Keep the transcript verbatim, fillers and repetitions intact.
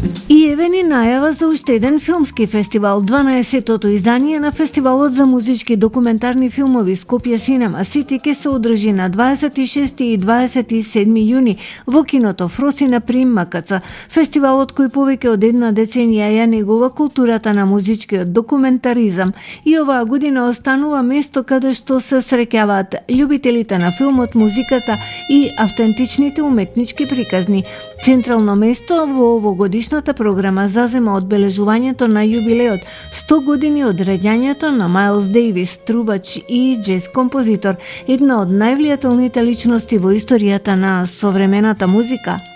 И еве ни најава за уште еден филмски фестивал, дванаесеттото издание на Фестивалот за музички документарни филмови Скопје Синема Сити ке се одржи на дваесет и шести и дваесет и седми јуни во киното Фросина при МКЦ. Фестивалот кој повеќе од една деценија ја негува културата на музичкиот документаризам и оваа година останува место каде што се среќаваат љубителите на филмот, музиката и автентичните уметнички приказни. Централно место во овогодишната програма зазема одбележувањето на јубилеот сто години од раѓањето на Мајлс Дејвис, трубач и џез композитор, една од највлијателните личности во историјата на современата музика.